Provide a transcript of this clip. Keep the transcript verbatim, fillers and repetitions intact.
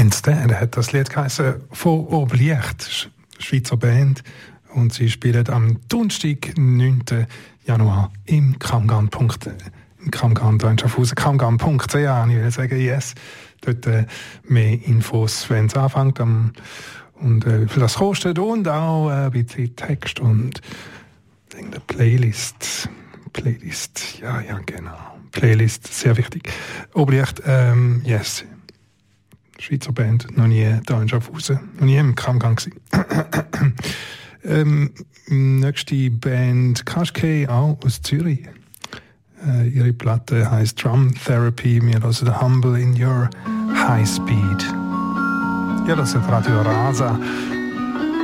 Instead hat das Lied geheißen von Oblicht, Schweizer Band. Und sie spielen am Donnerstag, neunten Januar im Kramgarn. Im Kramgarn da in Schaffhausen. Kramgarn punkt c h, ich will sagen, yes. Dort äh, mehr Infos, wenn es anfängt. Am, und äh, wie viel das kostet. Und auch äh, ein bisschen Text und eine Playlist. Playlist, ja, ja, genau. Playlist, sehr wichtig. Oblicht, ähm, yes. Schweizer Band, noch nie da in Schaffhausen, noch nie im Kramgang gewesen. ähm, nächste Band, Kashkei, auch aus Zürich. Äh, ihre Platte heisst Drum Therapy. Wir hören The Humble in Your High Speed. Ja, das ist Radio Rasa